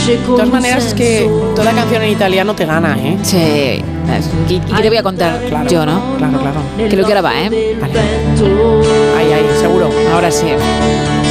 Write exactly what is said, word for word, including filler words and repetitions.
De todas maneras, es que toda canción en italiano te gana, ¿eh? Sí. ¿Y qué te voy a contar? Claro, yo, ¿no? Claro, claro. Creo que ahora va, ¿eh? Vale. Ahí, ahí, seguro. Ahora sí.